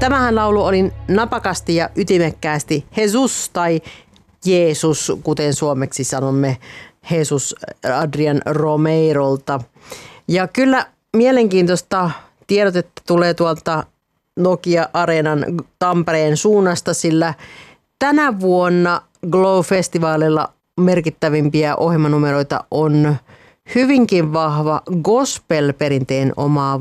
Tämähän laulu oli napakasti ja ytimekkäästi Jesus tai Jeesus, kuten suomeksi sanomme, Jesus Adrian Romeirolta. Ja kyllä mielenkiintoista tiedotetta tulee tuolta Nokia Areenan Tampereen suunnasta, sillä tänä vuonna Glow-festivaalilla merkittävimpiä ohjelmanumeroita on hyvinkin vahva gospel-perinteen omaava